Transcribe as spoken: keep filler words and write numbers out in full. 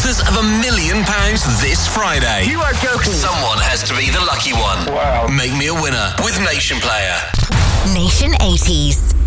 chances of a million pounds this Friday. You are joking. Someone has to be the lucky one. Wow. Make me a winner with Nation Player. Nation eighties.